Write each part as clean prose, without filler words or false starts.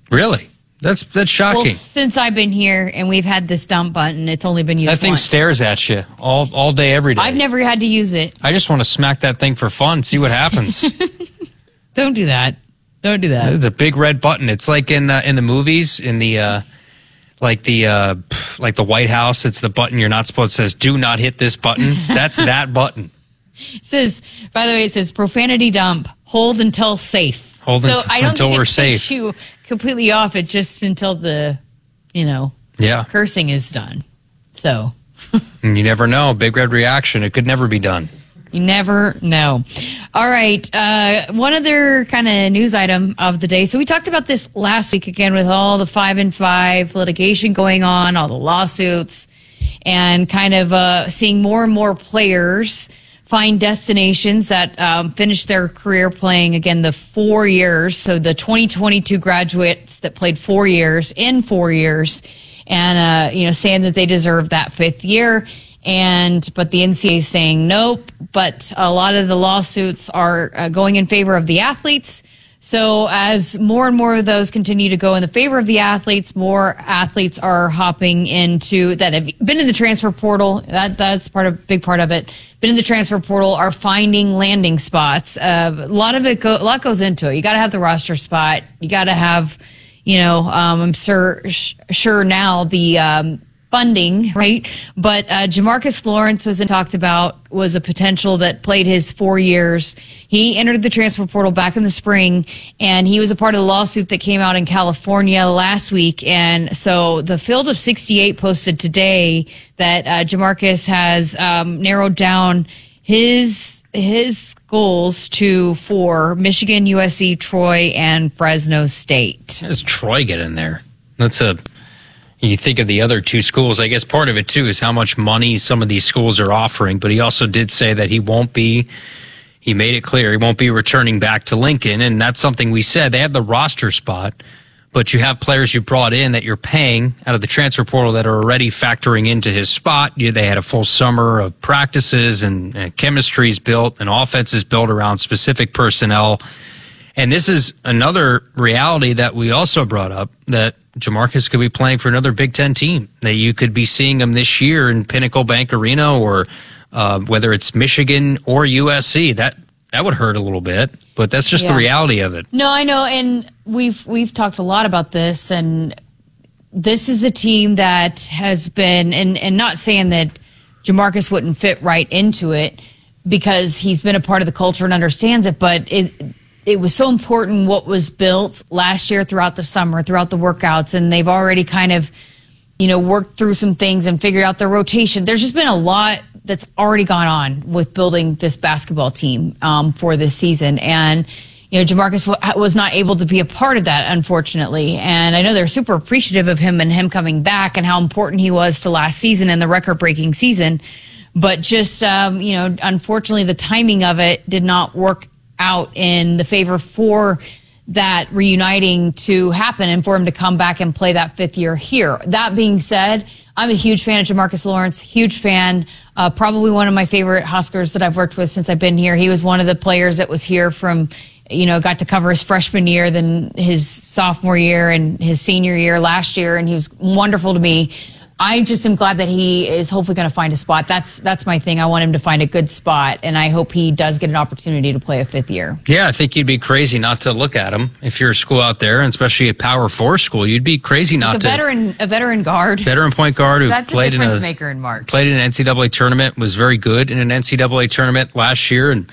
Really? That's shocking. Well, since I've been here and we've had this dump button, it's only been used That thing once. stares at you all day, every day. I've never had to use it. I just want to smack that thing for fun, see what happens. Don't do that. Don't do that. It's a big red button. It's like in the movies, in the like the White House. It's the button you're not supposed to. It says, "Do not hit this button." That's that button. It says, by the way, it says profanity dump. Hold until safe. Hold so I don't until think we're it safe. takes you completely off it just until the, cursing is done. So. And you never know. Big red reaction. It could never be done. You never know. All right. One other kind of news item of the day. So we talked about this last week again with all the 5 and 5 litigation going on, all the lawsuits, and kind of seeing more and more players find destinations that finish their career playing, again, the 4 years. So the 2022 graduates that played 4 years in 4 years and, saying that they deserve that 5th year. But the NCAA is saying nope. But a lot of the lawsuits are going in favor of the athletes. So as more and more of those continue to go in the favor of the athletes, more athletes are hopping into that have been in the transfer portal. That's big part of it. Been in the transfer portal, are finding landing spots. A lot goes into it. You got to have the roster spot. You got to have, I'm sure now the funding, right? But Jamarcus Lawrence was a potential that played his 4 years. He entered the transfer portal back in the spring, and he was a part of the lawsuit that came out in California last week. And so the Field of 68 posted today that Jamarcus has narrowed down his goals to 4: Michigan, USC, Troy, and Fresno State. How does Troy get in there? You think of the other 2 schools. I guess part of it, too, is how much money some of these schools are offering. But he also did say that he made it clear he won't be returning back to Lincoln. And that's something we said. They have the roster spot, but you have players you brought in that you're paying out of the transfer portal that are already factoring into his spot. They had a full summer of practices and chemistry's built and offense is built around specific personnel. And this is another reality that we also brought up, that Jamarcus could be playing for another Big Ten team, that you could be seeing him this year in Pinnacle Bank Arena, or whether it's Michigan or USC. That would hurt a little bit, but that's just the reality of it. No, I know, and we've talked a lot about this, and this is a team that has been, and not saying that Jamarcus wouldn't fit right into it, because he's been a part of the culture and understands it, but it was so important what was built last year throughout the summer, throughout the workouts, and they've already kind of, worked through some things and figured out their rotation. There's just been a lot that's already gone on with building this basketball team for this season. And, Jamarcus was not able to be a part of that, unfortunately. And I know they're super appreciative of him and him coming back and how important he was to last season and the record-breaking season. But just, unfortunately, the timing of it did not work out in the favor for that reuniting to happen and for him to come back and play that 5th year here. That being said, I'm a huge fan of Jamarcus Lawrence, huge fan, probably one of my favorite Huskers that I've worked with since I've been here. He was one of the players that was here from, got to cover his freshman year, then his sophomore year and his senior year last year, and he was wonderful to me. I just am glad that he is hopefully going to find a spot. That's my thing. I want him to find a good spot, and I hope he does get an opportunity to play a 5th year. Yeah, I think you'd be crazy not to look at him if you're a school out there, and especially a Power 4 school. You'd be crazy not to. A veteran guard. Veteran point guard who played a difference maker in March. Played in an NCAA tournament, was very good in an NCAA tournament last year. And,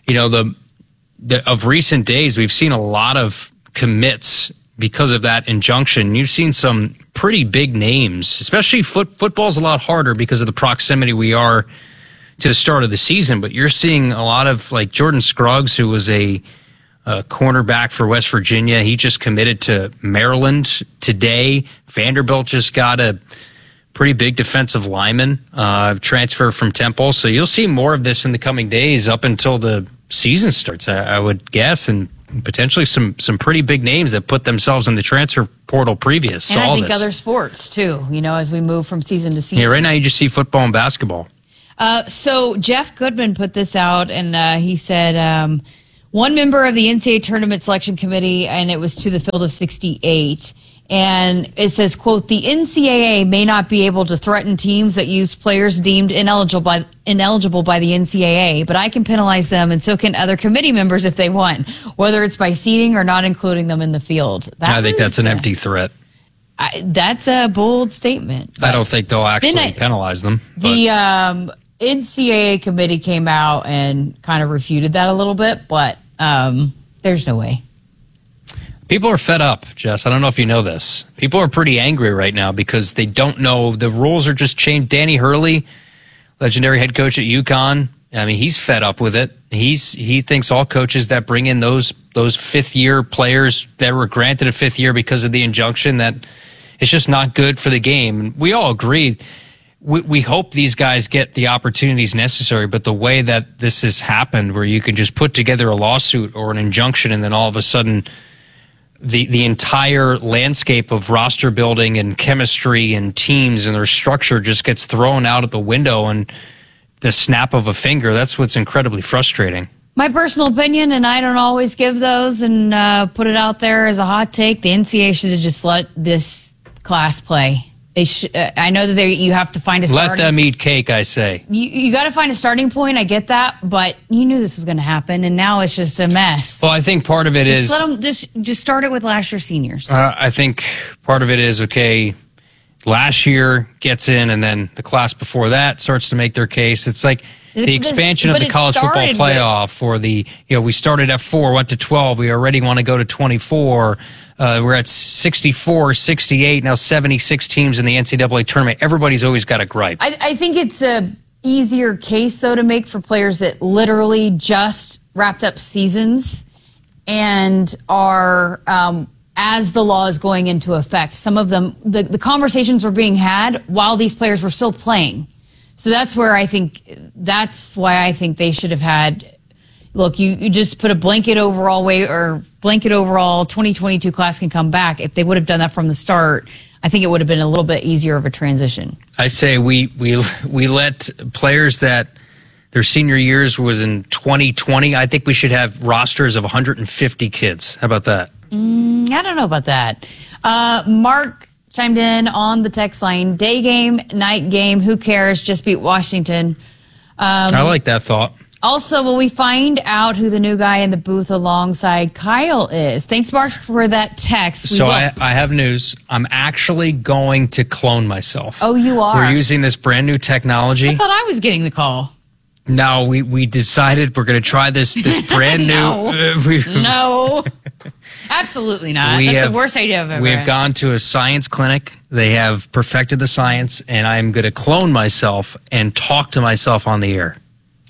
of recent days, we've seen a lot of commits because of that injunction. You've seen some pretty big names, especially football's a lot harder because of the proximity we are to the start of the season. But you're seeing a lot of, like, Jordan Scruggs, who was a cornerback for West Virginia. He just committed to Maryland today. Vanderbilt just got a pretty big defensive lineman transfer from Temple. So you'll see more of this in the coming days up until the season starts, I would guess, and potentially some pretty big names that put themselves in the transfer portal previous to all this. And I think other sports, too, as we move from season to season. Yeah, right now you just see football and basketball. So Jeff Goodman put this out, and he said, one member of the NCAA tournament selection committee, and it was to the field of 68. And it says, quote, the NCAA may not be able to threaten teams that use players deemed ineligible by the NCAA, but I can penalize them, and so can other committee members if they want, whether it's by seating or not including them in the field. I think that's an empty threat. That's a bold statement. I don't think they'll actually penalize them. But. The NCAA committee came out and kind of refuted that a little bit, but there's no way. People are fed up, Jess. I don't know if you know this. People are pretty angry right now because they don't know. The rules are just changed. Danny Hurley, legendary head coach at UConn, I mean, he's fed up with it. He thinks all coaches that bring in those fifth-year players that were granted a fifth year because of the injunction, that it's just not good for the game. We all agree. We hope these guys get the opportunities necessary, but the way that this has happened, where you can just put together a lawsuit or an injunction and then all of a sudden the entire landscape of roster building and chemistry and teams and their structure just gets thrown out of the window and the snap of a finger, that's what's incredibly frustrating. My personal opinion, and I don't always give those and put it out there as a hot take, the NCAA should have just let this class play. They I know that you have to find a starting. Let them eat cake, I say. You got to find a starting point. I get that, but you knew this was going to happen, and now it's just a mess. Well, I think part of it is let them just start it with last year's seniors. I think part of it is okay. Last year gets in, and then the class before that starts to make their case. It's like the expansion of the college football playoff, or we started at 4, went to 12. We already want to go to 24. We're at 64, 68, now 76 teams in the NCAA tournament. Everybody's always got a gripe. I think it's a easier case, though, to make for players that literally just wrapped up seasons and are, as the law is going into effect, some of them, the conversations were being had while these players were still playing. So that's why I think they should have had, look, you just put a blanket overall 2022 class can come back. If they would have done that from the start, I think it would have been a little bit easier of a transition. I say we let players that their senior years was in 2020. I think we should have rosters of 150 kids. How about that? I don't know about that. Mark chimed in on the text line. Day game, night game, who cares? Just beat Washington. I like that thought. Also, will we find out who the new guy in the booth alongside Kyle is? Thanks, Mark, for that text. So I have news. I'm actually going to clone myself. Oh, you are? We're using this brand new technology. I thought I was getting the call. No, we decided we're going to try this brand new. No. Absolutely not. That's the worst idea I've ever We've had. gone to a science clinic. They have perfected the science, and I'm going to clone myself and talk to myself on the air.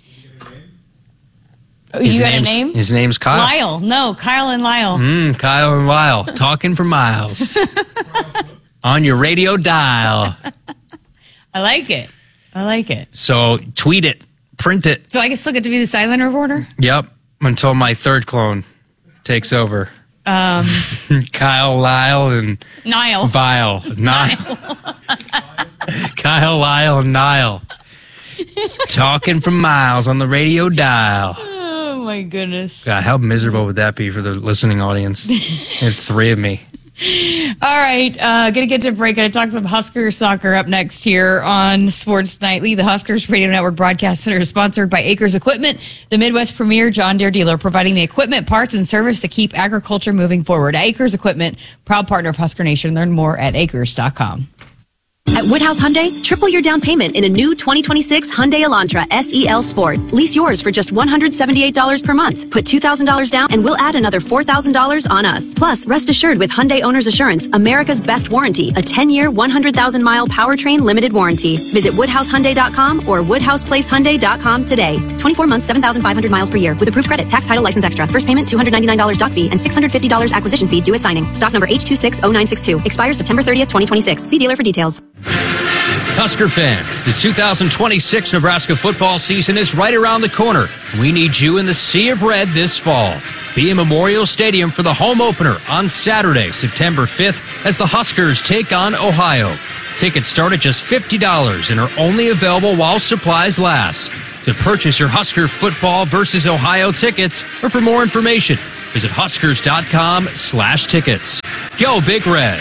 You got a name? His name's Kyle. Lyle. No, Kyle and Lyle. Kyle and Lyle. Talking for miles. On your radio dial. I like it. So tweet it. Print it. So I still get to be the silent reporter? Yep. Until my third clone takes over. Kyle, Lyle, and Niall. Vile. Niall. Kyle, Lyle, and Niall. Talking for miles on the radio dial. Oh, my goodness. God, how miserable would that be for the listening audience? There's 3 of me. All right, gonna get to a break. Gonna talk some Husker soccer up next here on Sports Nightly. The Huskers Radio Network Broadcast Center is sponsored by Acres Equipment, the Midwest premier John Deere dealer, providing the equipment, parts, and service to keep agriculture moving forward. Acres Equipment, proud partner of Husker Nation. Learn more at acres.com. At Woodhouse Hyundai, triple your down payment in a new 2026 Hyundai Elantra SEL Sport. Lease yours for just $178 per month. Put $2,000 down and we'll add another $4,000 on us. Plus, rest assured with Hyundai Owner's Assurance, America's best warranty, a 10-year, 100,000-mile powertrain limited warranty. Visit WoodhouseHyundai.com or WoodhousePlaceHyundai.com today. 24 months, 7,500 miles per year with approved credit, tax, title, license extra. First payment, $299 doc fee and $650 acquisition fee due at signing. Stock number H260962. Expires September 30th, 2026. See dealer for details. Husker fans, the 2026 Nebraska football season is right around the corner. We need you in the Sea of Red this fall. Be in Memorial Stadium for the home opener on Saturday, September 5th, as the Huskers take on Ohio. Tickets start at just $50 and are only available while supplies last. to purchase your Husker football versus Ohio tickets, or for more information, visit huskers.com/tickets. Go Big Red.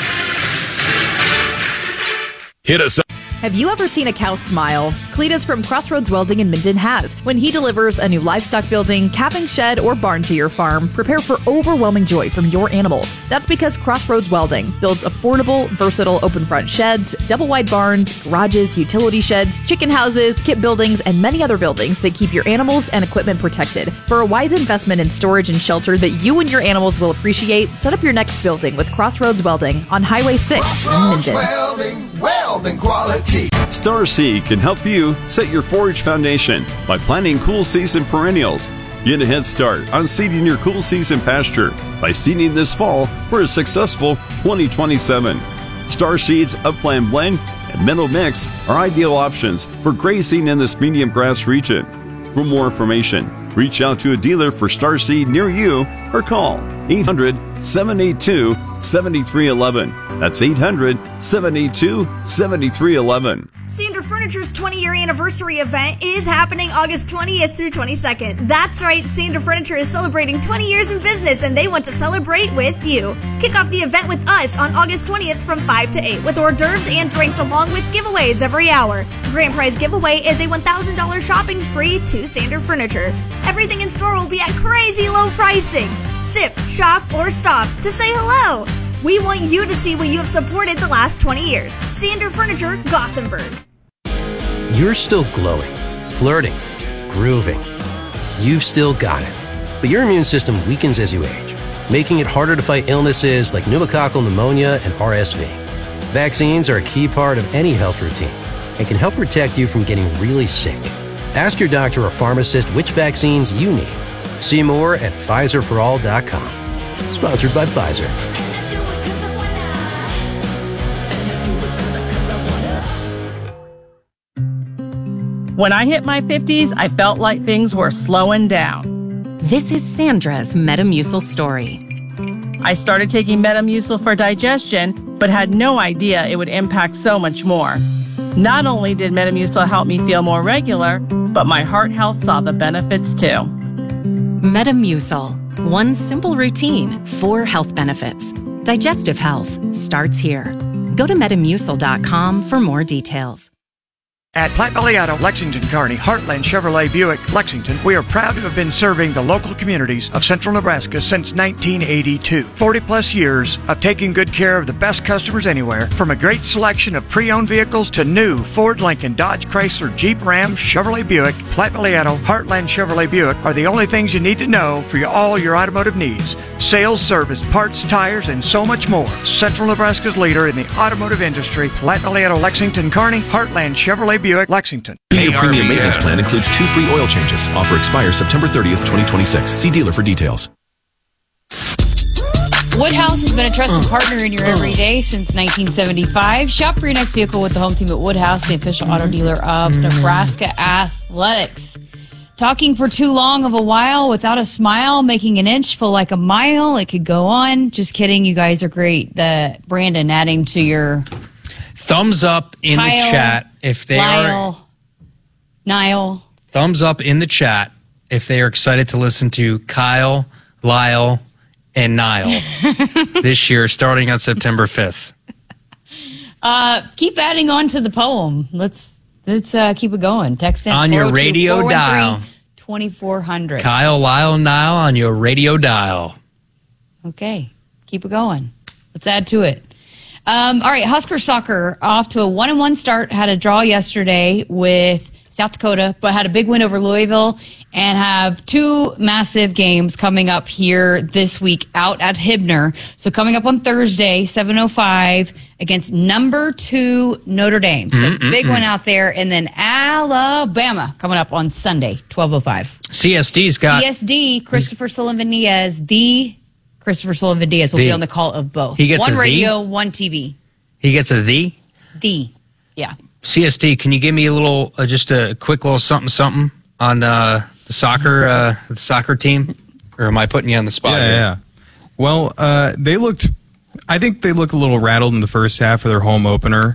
Hit us up. Have you ever seen a cow smile? Cletus from Crossroads Welding in Minden has. When he delivers a new livestock building, calving shed, or barn to your farm, prepare for overwhelming joy from your animals. That's because Crossroads Welding builds affordable, versatile open front sheds, double wide barns, garages, utility sheds, chicken houses, kit buildings, and many other buildings that keep your animals and equipment protected. For a wise investment in storage and shelter that you and your animals will appreciate, set up your next building with Crossroads Welding on Highway 6 in Minden. Welding quality. Star Seed can help you set your forage foundation by planting cool season perennials. Get a head start on seeding your cool season pasture by seeding this fall for a successful 2027. Star Seed's Upland Blend and Meadow Mix are ideal options for grazing in this medium grass region. For more information, reach out to a dealer for Star Seed near you or call 800-782-7311. That's 800-782-7311. Sander Furniture's 20-year anniversary event is happening August 20th through 22nd. That's right, Sander Furniture is celebrating 20 years in business, and they want to celebrate with you. Kick off the event with us on August 20th from 5 to 8 with hors d'oeuvres and drinks along with giveaways every hour. The grand prize giveaway is a $1,000 shopping spree to Sander Furniture. Everything in store will be at crazy low pricing. Sip, shop, or stop to say hello. We want you to see what you have supported the last 20 years. Sander Furniture, Gothenburg. You're still glowing, flirting, grooving. You've still got it. But your immune system weakens as you age, making it harder to fight illnesses like pneumococcal pneumonia and RSV. Vaccines are a key part of any health routine and can help protect you from getting really sick. Ask your doctor or pharmacist which vaccines you need. See more at PfizerForAll.com. Sponsored by Pfizer. When I hit my 50s, I felt like things were slowing down. This is Sandra's Metamucil story. I started taking Metamucil for digestion, but had no idea it would impact so much more. Not only did Metamucil help me feel more regular, but my heart health saw the benefits too. Metamucil. One simple routine, 4 health benefits. Digestive health starts here. Go to Metamucil.com for more details. At Platte Valley Auto, Lexington, Kearney, Heartland Chevrolet Buick, Lexington, we are proud to have been serving the local communities of central Nebraska since 1982. 40-plus years of taking good care of the best customers anywhere, from a great selection of pre-owned vehicles to new Ford, Lincoln, Dodge, Chrysler, Jeep, Ram, Chevrolet Buick. Platte Valley Auto, Heartland Chevrolet Buick are the only things you need to know for all your automotive needs. Sales, service, parts, tires, and so much more. Central Nebraska's leader in the automotive industry, Platte Valley Auto, Lexington, Kearney, Heartland Chevrolet Buick, Lexington. Your premium maintenance plan includes 2 free oil changes. Offer expires September 30th, 2026. See dealer for details. Woodhouse has been a trusted partner in your everyday since 1975. Shop for your next vehicle with the home team at Woodhouse, the official auto dealer of Nebraska Athletics. Talking for too long of a while without a smile, making an inch feel like a mile. It could go on. Just kidding. You guys are great. Brandon, adding to your thumbs up in the chat if they are. Niall. Thumbs up in the chat if they are excited to listen to Kyle, Lyle, and Niall this year, starting on September 5th. Keep adding on to the poem. Let's keep it going. Text in on your radio dial 2400. Kyle, Lyle, Niall on your radio dial. Okay, keep it going. Let's add to it. All right, Husker soccer off to a 1-1 start. Had a draw yesterday with South Dakota, but had a big win over Louisville and have 2 massive games coming up here this week out at Hibner. So coming up on Thursday, 7:05 against number 2 Notre Dame. So big one out there. And then Alabama coming up on Sunday, 12:05. CSD's got CSD, Christopher Sullivan Diaz, the Christopher Sullivan Diaz will be on the call of both. He gets one a radio, one TV. He gets a the? The, yeah. CSD, can you give me a little, just a quick little something on the soccer team? Or am I putting you on the spot here? Yeah. Well, I think they looked a little rattled in the first half of their home opener.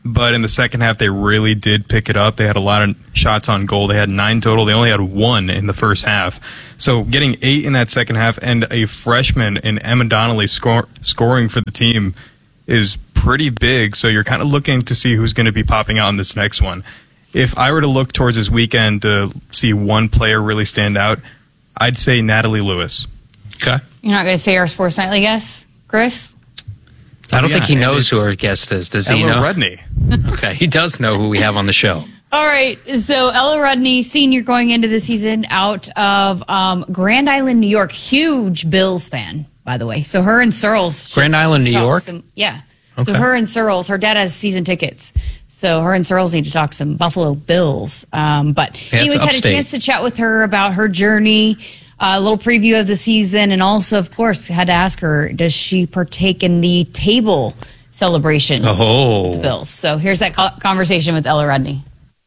but in the second half, they really did pick it up. They had a lot of shots on goal. They had 9 total. They only had 1 in the first half. So getting 8 in that second half and a freshman in Emma Donnelly scoring for the team is pretty big. So you're kind of looking to see who's going to be popping out in this next one. If I were to look towards this weekend to see one player really stand out, I'd say Natalie Lewis. Okay. You're not going to say our Sports Nightly guest, Chris? I don't think he knows who our guest is. Does he know? Ella Rudney. Okay, he does know who we have on the show. All right, so Ella Rudney, senior going into the season out of Grand Island, New York. Huge Bills fan, by the way. So her and Searles. Grand Island, New York? Yeah. Okay. So her and Searles, her dad has season tickets. So her and Searles need to talk some Buffalo Bills. But anyways, had a chance to chat with her about her journey, a little preview of the season, and also, of course, had to ask her, does she partake in the table celebrations with the Bills? So here's that conversation with Ella Rudney.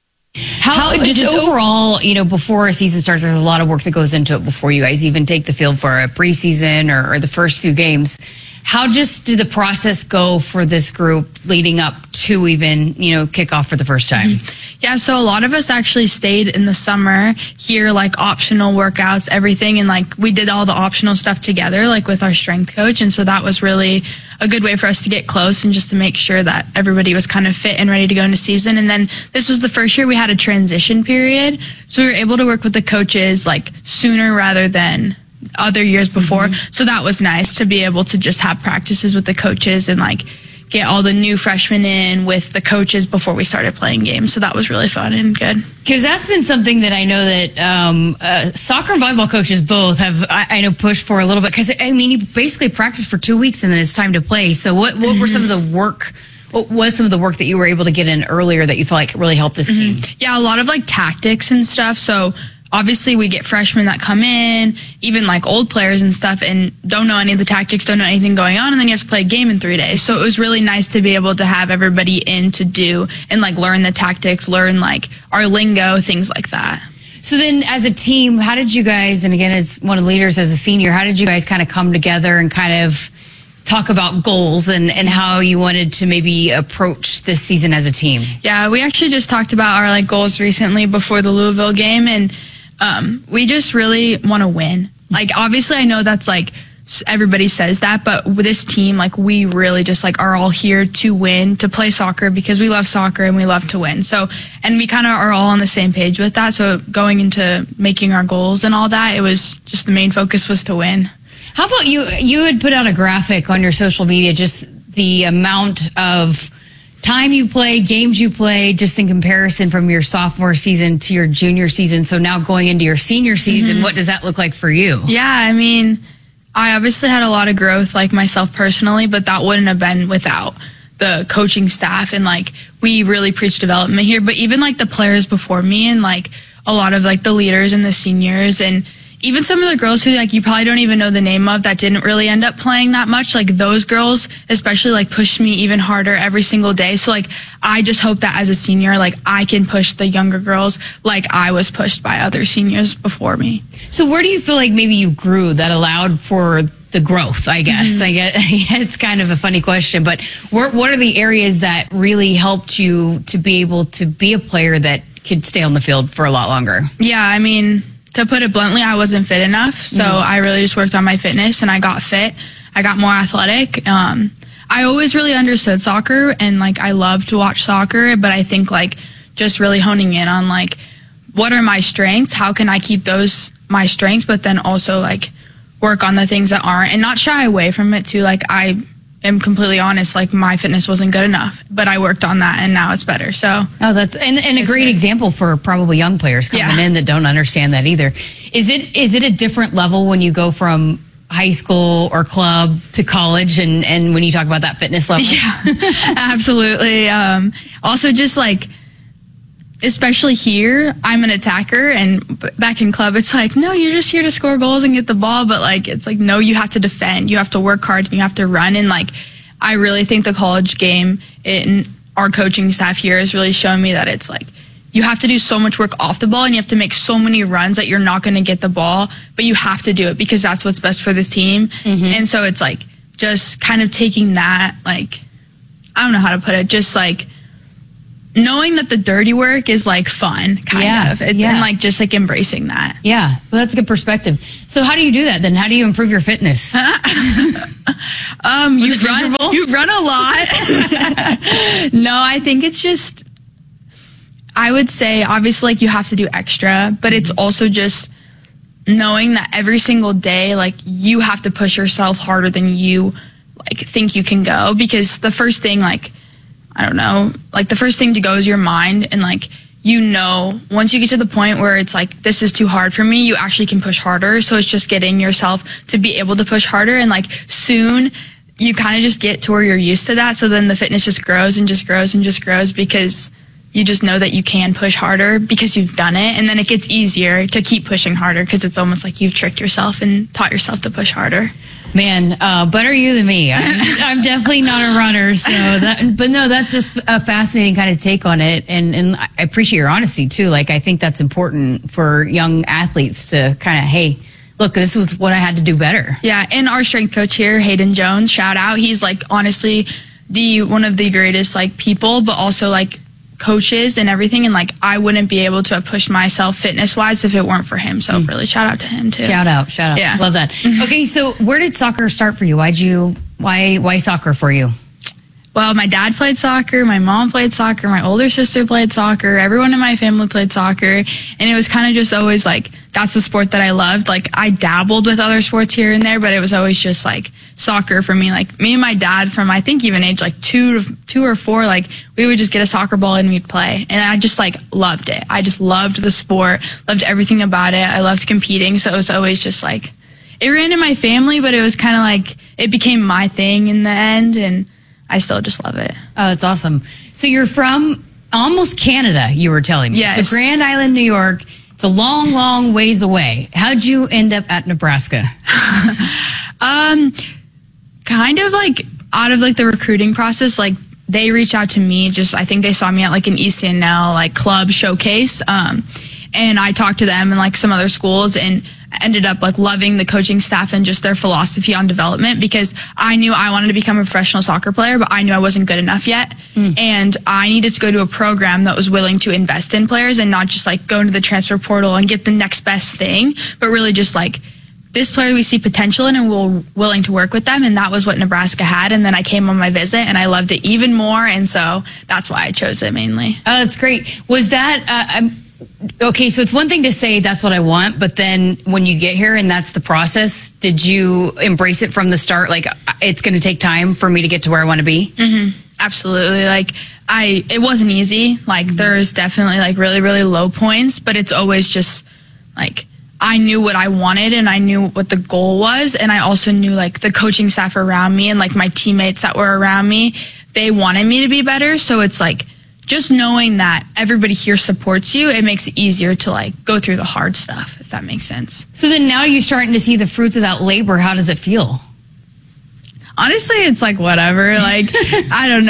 How just overall, before a season starts, there's a lot of work that goes into it before you guys even take the field for a preseason or the first few games. How just did the process go for this group leading up to even, kick off for the first time? Yeah, so a lot of us actually stayed in the summer here, like optional workouts, everything. And like we did all the optional stuff together, like with our strength coach. And so that was really a good way for us to get close and just to make sure that everybody was kind of fit and ready to go into season. And then this was the first year we had a transition period. So we were able to work with the coaches like sooner rather than other years before. So that was nice to be able to just have practices with the coaches and like get all the new freshmen in with the coaches before we started playing games. So that was really fun and good. Because that's been something that I know that soccer and volleyball coaches both have, I know, pushed for a little bit. Because, you basically practice for 2 weeks and then it's time to play. So what were some of the work? What was some of the work that you were able to get in earlier that you feel like really helped this team? Yeah, a lot of like tactics and stuff. So obviously we get freshmen that come in, even like old players and stuff, and don't know any of the tactics, don't know anything going on, and then you have to play a game in 3 days. So it was really nice to be able to have everybody in to do and like learn the tactics, learn like our lingo, things like that. So then as a team, how did you guys, and again, as one of the leaders as a senior, how did you guys kind of come together and kind of talk about goals and how you wanted to maybe approach this season as a team? Yeah, we actually just talked about our like goals recently before the Louisville game, and we just really want to win. Like, obviously, I know that's like everybody says that, but with this team, like, we really just like are all here to win, to play soccer because we love soccer and we love to win. So, and we kind of are all on the same page with that. So, going into making our goals and all that, it was just the main focus was to win. How about you? You had put out a graphic on your social media, just the amount of time you played, games you played, just in comparison from your sophomore season to your junior season. So now going into your senior season, what does that look like for you? Yeah, I obviously had a lot of growth, like myself personally, but that wouldn't have been without the coaching staff. And like, we really preach development here, but even like the players before me and like a lot of like the leaders and the seniors and even some of the girls who like you probably don't even know the name of that didn't really end up playing that much, like those girls especially like pushed me even harder every single day. So like I just hope that as a senior, like I can push the younger girls like I was pushed by other seniors before me. So where do you feel like maybe you grew that allowed for the growth, I guess? I get it's kind of a funny question, but what are the areas that really helped you to be able to be a player that could stay on the field for a lot longer? Yeah, to put it bluntly, I wasn't fit enough. So I really just worked on my fitness and I got fit. I got more athletic. I always really understood soccer and like I love to watch soccer, but I think like just really honing in on like what are my strengths? How can I keep those my strengths, but then also like work on the things that aren't and not shy away from it too. Like I am completely honest, like my fitness wasn't good enough, but I worked on that and now it's better. So that's and a great example for probably young players coming in that don't understand that either. Is it a different level when you go from high school or club to college and when you talk about that fitness level? Yeah, absolutely. Also just like, especially here, I'm an attacker, and back in club, it's like, no, you're just here to score goals and get the ball, but like, it's like, no, you have to defend, you have to work hard, and you have to run, and like, I really think the college game and our coaching staff here has really shown me that it's like, you have to do so much work off the ball, and you have to make so many runs that you're not going to get the ball, but you have to do it because that's what's best for this team, and so it's like, just kind of taking that, like, I don't know how to put it, just like, knowing that the dirty work is like fun, kind of, and like just like embracing that. Yeah, well, that's a good perspective. So how do you do that then? How do you improve your fitness? You run a lot. No, I think it's just, I would say obviously like you have to do extra, but it's also just knowing that every single day, like you have to push yourself harder than you like think you can go, because the first thing, like, I don't know, like the first thing to go is your mind. And like, you know, once you get to the point where it's like, this is too hard for me, you actually can push harder. So it's just getting yourself to be able to push harder. And like soon you kind of just get to where you're used to that. So then the fitness just grows and just grows and just grows, because you just know that you can push harder because you've done it. And then it gets easier to keep pushing harder, because it's almost like you've tricked yourself and taught yourself to push harder. Man, better you than me. I'm definitely not a runner, but no, that's just a fascinating kind of take on it, and I appreciate your honesty too. Like, I think that's important for young athletes to kind of, hey, look, this was what I had to do better. Yeah, and our strength coach here, Hayden Jones, shout out. He's like honestly one of the greatest like people, but also like coaches and everything, and like I wouldn't be able to have pushed myself fitness wise if it weren't for him. So really shout out to him too. Shout out. Yeah, love that. Okay, so where did soccer start for you? Why soccer for you? Well, my dad played soccer, my mom played soccer, my older sister played soccer, everyone in my family played soccer, and it was kind of just always like, that's the sport that I loved. Like, I dabbled with other sports here and there, but it was always just like soccer for me. Like, me and my dad from, I think even age like 2 or 4, like we would just get a soccer ball and we'd play. And I just like loved it. I just loved the sport, loved everything about it. I loved competing. So it was always just like, it ran in my family, but it was kind of like, it became my thing in the end. And I still just love it. Oh, that's awesome. So you're from almost Canada, you were telling me. Yes. So Grand Island, New York. It's a long, long ways away. How'd you end up at Nebraska? Kind of like out of like the recruiting process, like they reached out to me. Just, I think they saw me at like an ECNL like club showcase. And I talked to them and like some other schools, and ended up like loving the coaching staff and just their philosophy on development, because I knew I wanted to become a professional soccer player, but I knew I wasn't good enough yet. And I needed to go to a program that was willing to invest in players and not just like go into the transfer portal and get the next best thing, but really just like, this player we see potential in and we're willing to work with them. And that was what Nebraska had. And then I came on my visit and I loved it even more. And so that's why I chose it mainly. Oh, that's great. Was that, okay, so it's one thing to say that's what I want, but then when you get here and that's the process, did you embrace it from the start? Like, it's going to take time for me to get to where I want to be? Mm-hmm. Absolutely. Like, it wasn't easy. Like, there's definitely like really, really low points, but it's always just like, I knew what I wanted and I knew what the goal was. And I also knew like the coaching staff around me and like my teammates that were around me, they wanted me to be better. So it's like, just knowing that everybody here supports you, it makes it easier to like go through the hard stuff, if that makes sense. So then now you're starting to see the fruits of that labor. How does it feel? Honestly, it's like whatever. Like, I don't know.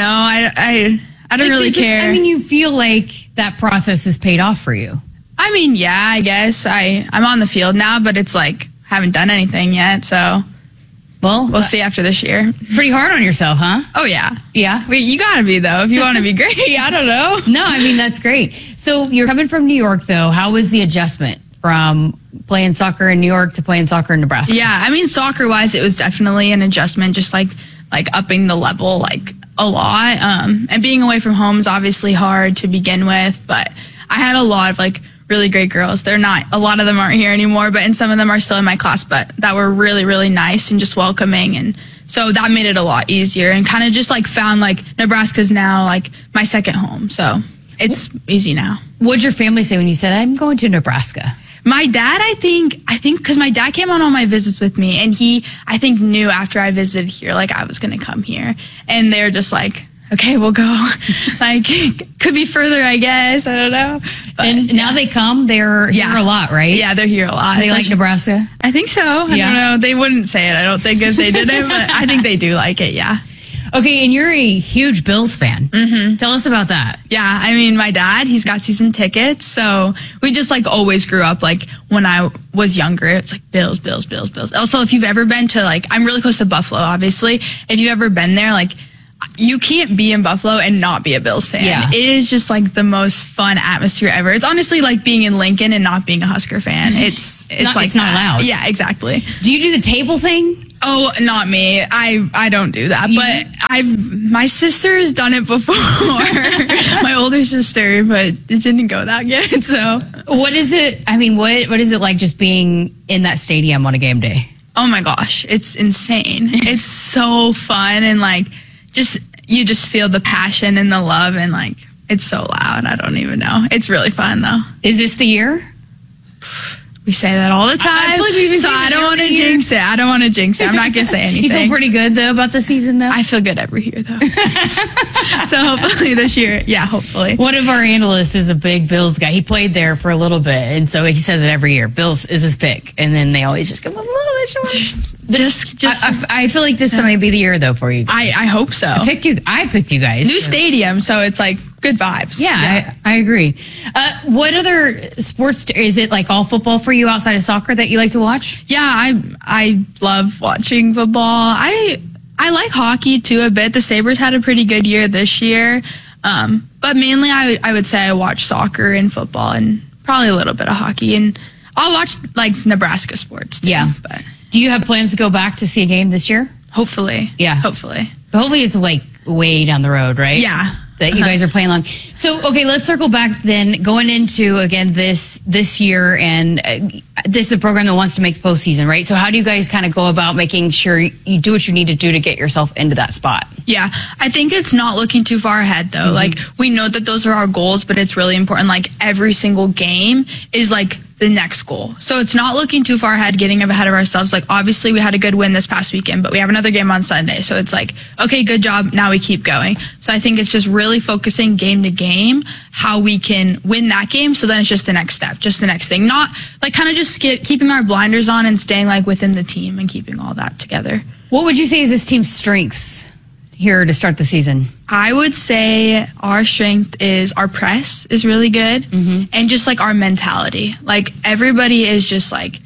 I don't really care. I mean, you feel like that process has paid off for you. I mean, yeah, I guess I'm on the field now, but it's like, haven't done anything yet. So, well, we'll see after this year. Pretty hard on yourself, huh? Oh, yeah. Yeah? Wait, you gotta be, though, if you want to be great. I don't know. No, I mean, that's great. So you're coming from New York, though. How was the adjustment from playing soccer in New York to playing soccer in Nebraska? Yeah, I mean, soccer-wise, it was definitely an adjustment, just like upping the level, like, a lot. And being away from home is obviously hard to begin with, but I had a lot of, like, really great girls. They're not, a lot of them aren't here anymore, and some of them are still in my class, but that were really, really nice and just welcoming. And so that made it a lot easier, and kind of just like found like Nebraska's now like my second home. So it's easy now. What'd your family say when you said, I'm going to Nebraska? My dad, I think because my dad came on all my visits with me, and he, I think, knew after I visited here, like I was going to come here, and they're just like, okay, we'll go. Like, could be further, I guess. I don't know. But, and now they come. They're here a lot, right? Yeah, they're here a lot. They like Nebraska? I think so. I don't know. They wouldn't say it, I don't think, if they didn't, but I think they do like it, yeah. Okay, and you're a huge Bills fan. Mm-hmm. Tell us about that. Yeah, I mean, my dad, he's got season tickets, so we just like always grew up like when I was younger, it's like Bills, Bills, Bills, Bills. Also, if you've ever been to like, I'm really close to Buffalo, obviously. If you've ever been there, like, you can't be in Buffalo and not be a Bills fan. Yeah. It is just like the most fun atmosphere ever. It's honestly like being in Lincoln and not being a Husker fan. It's not like not allowed. Yeah, exactly. Do you do the table thing? Oh, not me. I don't do that. But my sister's done it before. My older sister, but it didn't go that good. So what is it? I mean, what is it like just being in that stadium on a game day? Oh my gosh, it's insane. It's so fun, and like you just feel the passion and the love, and like it's so loud. I don't even know. It's really fun though. Is this the year? We say that all the time. I don't want to jinx it. I'm not going to say anything. You feel pretty good, though, about the season, though? I feel good every year, though. So hopefully this year, hopefully. One of our analysts is a big Bills guy. He played there for a little bit, and so he says it every year. Bills is his pick. And then they always just go, a little bit short. I feel like this might be the year, though, for you guys. I hope so. I picked you guys. New stadium, so it's like good vibes. Yeah. I agree. What other sports, is it like all football for you outside of soccer that you like to watch? Yeah, I love watching football. I like hockey too a bit. The Sabres had a pretty good year this year. But mainly I would say I watch soccer and football and probably a little bit of hockey. And I'll watch like Nebraska sports too. Yeah. But do you have plans to go back to see a game this year? Hopefully. Yeah. Hopefully. But hopefully it's like way down the road, right? Yeah. That you guys are playing along. So, okay, let's circle back then. Going into, again, this year, and this is a program that wants to make the postseason, right? So how do you guys kind of go about making sure you do what you need to do to get yourself into that spot? Yeah, I think it's not looking too far ahead, though. Like, we know that those are our goals, but it's really important. Like, every single game is, like, the next goal. So it's not looking too far ahead, getting ahead of ourselves. Like, obviously, we had a good win this past weekend, but we have another game on Sunday. So it's like, okay, good job. Now we keep going. So I think it's just really focusing game to game, how we can win that game. So then it's just the next step, just the next thing. Not, like, kind of just keeping our blinders on and staying, like, within the team and keeping all that together. What would you say is this team's strengths here to start the season? I would say our strength is our press is really good, and just like our mentality. Like, everybody is just like,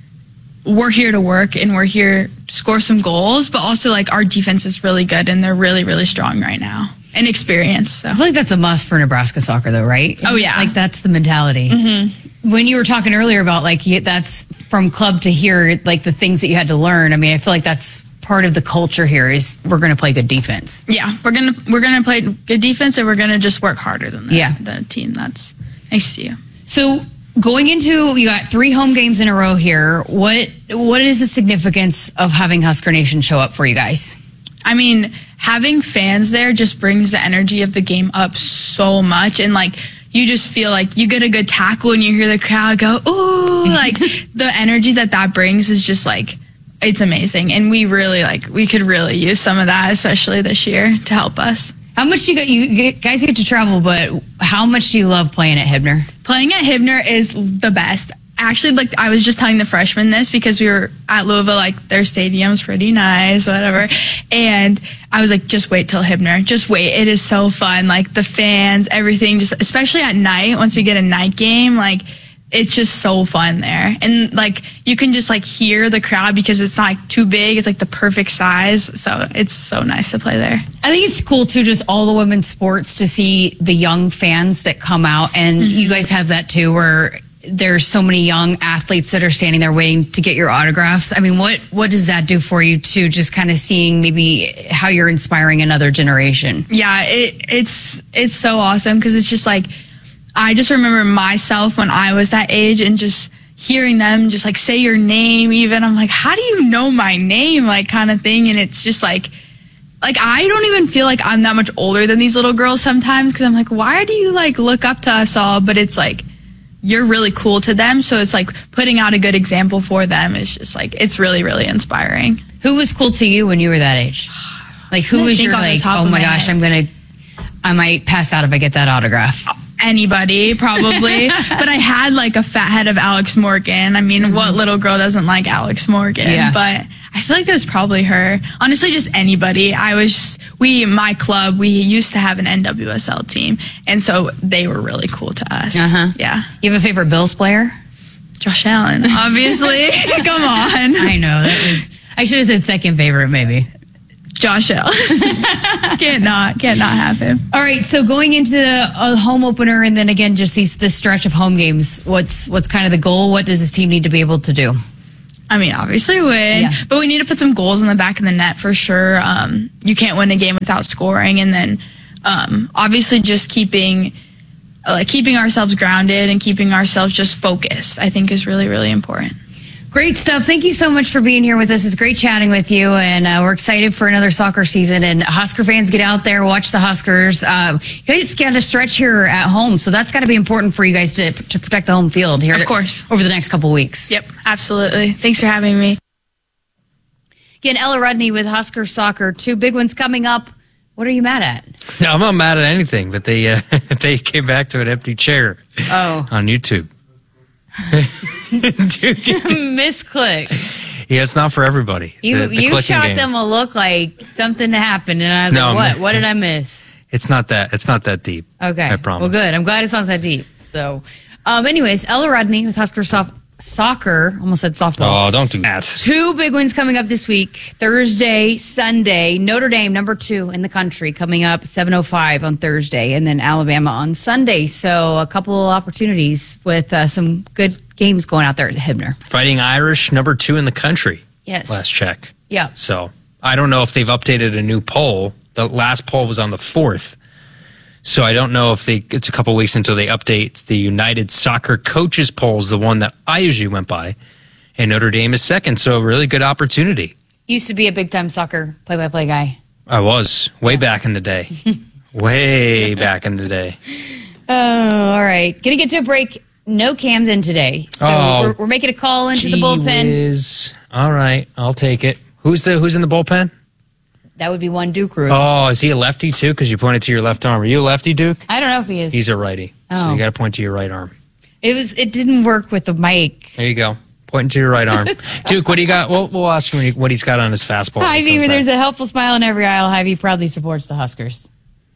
we're here to work and we're here to score some goals, but also like our defense is really good and they're really, really strong right now and experienced. So. I feel like that's a must for Nebraska soccer though, right? Oh yeah. Like, that's the mentality. When you were talking earlier about like that's from club to here, like the things that you had to learn. I mean, I feel like that's part of the culture here is we're going to play good defense. Yeah, we're gonna play good defense, and we're gonna just work harder than the team that's next to you. So going into, you got 3 home games in a row here. What is the significance of having Husker Nation show up for you guys? I mean, having fans there just brings the energy of the game up so much, and like, you just feel like you get a good tackle and you hear the crowd go, ooh, like the energy that brings is just like, it's amazing. And we could really use some of that, especially this year, to help us. How much do you guys get to travel, but how much do you love playing at Hibner? Playing at Hibner is the best. Actually, like, I was just telling the freshmen this because we were at Louisville, like, their stadium's pretty nice, whatever. And I was like, just wait till Hibner. Just wait. It is so fun. Like, the fans, everything, just, especially at night, once we get a night game, like, it's just so fun there. And like, you can just like hear the crowd because it's not like too big. It's like the perfect size. So it's so nice to play there. I think it's cool too, just all the women's sports, to see the young fans that come out. And you guys have that too, where there's so many young athletes that are standing there waiting to get your autographs. I mean, what does that do for you too? Just kind of seeing maybe how you're inspiring another generation. Yeah, it's so awesome because it's just like, I just remember myself when I was that age and just hearing them just like say your name even. I'm like, how do you know my name? Like, kind of thing. And it's just like I don't even feel like I'm that much older than these little girls sometimes, because I'm like, why do you like look up to us all? But it's like, you're really cool to them. So it's like putting out a good example for them is just like, it's really, really inspiring. Who was cool to you when you were that age? Like, who was your like, oh my gosh, I might pass out if I get that autograph? Anybody, probably. But I had like a fat head of Alex Morgan. I mean, what little girl doesn't like Alex Morgan? Yeah. But I feel like it was probably her. Honestly, just anybody. My club, we used to have an NWSL team, and so they were really cool to us. Yeah. You have a favorite Bills player? Josh Allen, obviously. Come on. I know. I should have said second favorite, maybe. Josh Hill. Can't not have him. All right, so going into the home opener and then again just this stretch of home games, what's kind of the goal? What does this team need to be able to do? I mean, obviously win, but we need to put some goals in the back of the net for sure. You can't win a game without scoring, and then obviously just keeping ourselves grounded and keeping ourselves just focused, I think is really, really important. Great stuff. Thank you so much for being here with us. It's great chatting with you, and we're excited for another soccer season. And Husker fans, get out there, watch the Huskers. You guys got a stretch here at home, so that's got to be important for you guys to protect the home field here, of course, over the next couple weeks. Yep, absolutely. Thanks for having me. Again, Ella Rudney with Husker Soccer. 2 big ones coming up. What are you mad at? No, I'm not mad at anything, but they came back to an empty chair on YouTube. Misclick. Yeah, it's not for everybody. You shot them a look like something happened, and I was like, what did I miss? It's not that deep. Okay. I promise. Well, good. I'm glad it's not that deep. So, anyways, Ella Rudney with Husker Soccer. Almost said softball. Oh, don't do that. 2 big wins coming up this week. Thursday, Sunday. Notre Dame, number 2 in the country, coming up 7:05 on Thursday, and then Alabama on Sunday. So a couple of opportunities with some good games going out there at Hibner. Fighting Irish, number 2 in the country. Yes. Last check. Yeah. So I don't know if they've updated a new poll. The last poll was on the 4th. So I don't know if it's a couple weeks until they update the United Soccer Coaches polls, the one that I usually went by. And Notre Dame is second, so a really good opportunity. Used to be a big-time soccer play-by-play guy. I was, way back in the day. Way back in the day. Oh, all right. Going to get to a break. No Cam's in today. So we're making a call into the bullpen. All right, I'll take it. Who's in the bullpen? That would be one Duke Root. Oh, is he a lefty too? Because you pointed to your left arm. Are you a lefty, Duke? I don't know if he is. He's a righty. So you got to point to your right arm. It didn't work with the mic. There you go. Pointing to your right arm. Duke, what do you got? We'll ask him what he's got on his fastball. Hy-Vee, there's a helpful smile in every aisle. Hy-Vee proudly supports the Huskers.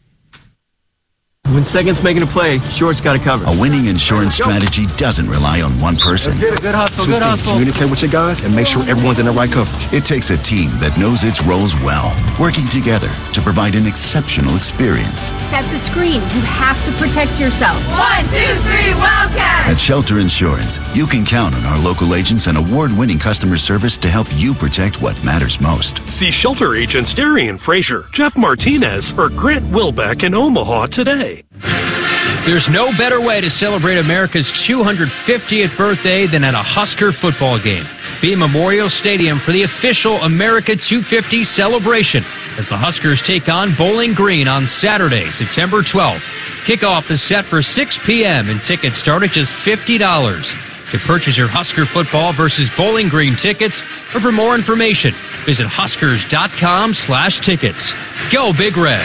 When second's making a play, short's got it covered. A winning insurance strategy doesn't rely on one person. Good hustle, good hustle. Communicate with your guys and make sure everyone's in the right coverage. It takes a team that knows its roles well, working together to provide an exceptional experience. Set the screen. You have to protect yourself. 1, 2, 3, Wildcat! At Shelter Insurance, you can count on our local agents and award-winning customer service to help you protect what matters most. See Shelter agents Darian Frazier, Jeff Martinez, or Grant Wilbeck in Omaha today. There's no better way to celebrate America's 250th birthday than at a Husker football game. Be at Memorial Stadium for the official America 250 celebration as the Huskers take on Bowling Green on Saturday, September 12th. Kickoff is set for 6 p.m. and tickets start at just $50. To purchase your Husker football versus Bowling Green tickets, or for more information, visit huskers.com/tickets. Go Big Red.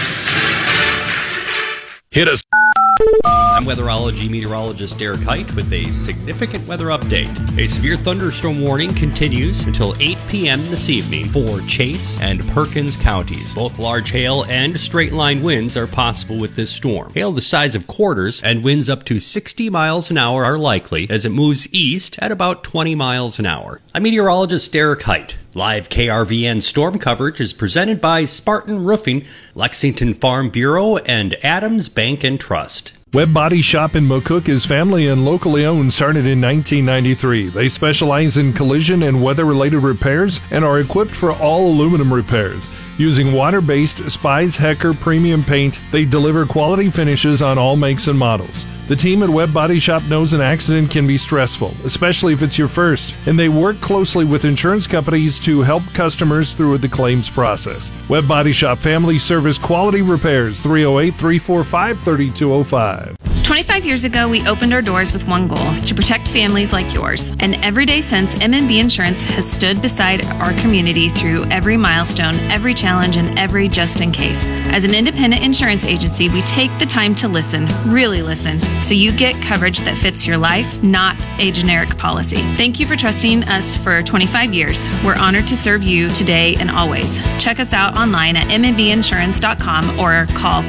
Hit us. I'm weatherology meteorologist Derek Height with a significant weather update. A severe thunderstorm warning continues until 8 p.m. this evening for Chase and Perkins counties. Both large hail and straight-line winds are possible with this storm. Hail the size of quarters and winds up to 60 miles an hour are likely as it moves east at about 20 miles an hour. I'm meteorologist Derek Height. Live KRVN storm coverage is presented by Spartan Roofing, Lexington Farm Bureau, and Adams Bank and Trust. Webb Body Shop in McCook is family and locally owned, started in 1993. They specialize in collision and weather-related repairs and are equipped for all aluminum repairs. Using water-based Spies Hecker premium paint, they deliver quality finishes on all makes and models. The team at Webb Body Shop knows an accident can be stressful, especially if it's your first, and they work closely with insurance companies to help customers through the claims process. Webb Body Shop Family Service Quality Repairs, 308-345-3205. 25 years ago, we opened our doors with one goal, to protect families like yours. And every day since, M&B Insurance has stood beside our community through every milestone, every challenge, and every just in case. As an independent insurance agency, we take the time to listen, really listen, so you get coverage that fits your life, not a generic policy. Thank you for trusting us for 25 years. We're honored to serve you today and always. Check us out online at mnbinsurance.com or call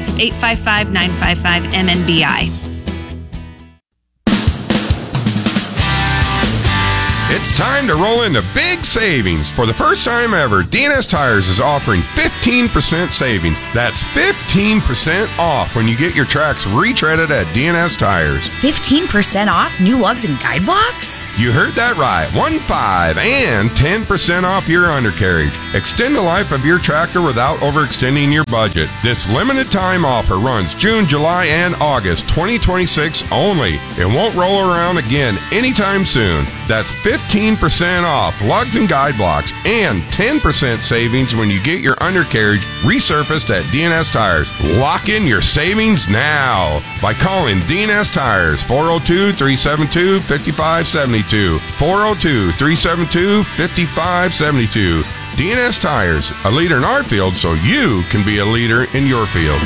855-955-MNBI. It's time to roll into big savings. For the first time ever, DNS Tires is offering 15% savings. That's 15% off when you get your tracks retreaded at DNS Tires. 15% off new lugs and guide blocks? You heard that right. 15 and 10% off your undercarriage. Extend the life of your tractor without overextending your budget. This limited time offer runs June, July, and August 2026 only. It won't roll around again anytime soon. That's 15% off lugs and guide blocks and 10% savings when you get your undercarriage resurfaced at DNS Tires. Lock in your savings now by calling DNS Tires 402-372-5572. 402-372-5572. DNS Tires, a leader in our field so you can be a leader in your field.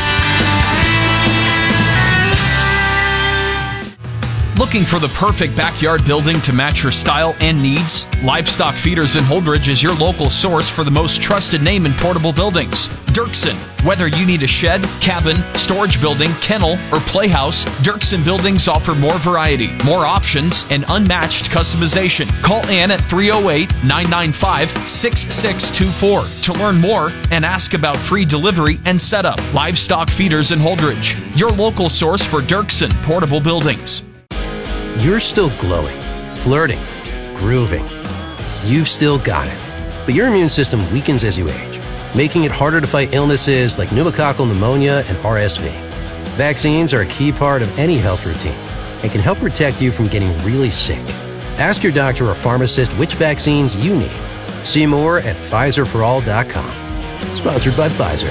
Looking for the perfect backyard building to match your style and needs? Livestock Feeders in Holdridge is your local source for the most trusted name in portable buildings. Dirksen. Whether you need a shed, cabin, storage building, kennel, or playhouse, Dirksen Buildings offer more variety, more options, and unmatched customization. Call Ann at 308-995-6624 to learn more and ask about free delivery and setup. Livestock Feeders in Holdridge, your local source for Dirksen portable buildings. You're still glowing, flirting, grooving. You've still got it. But your immune system weakens as you age, making it harder to fight illnesses like pneumococcal pneumonia and RSV. Vaccines are a key part of any health routine and can help protect you from getting really sick. Ask your doctor or pharmacist which vaccines you need. See more at PfizerForAll.com. Sponsored by Pfizer.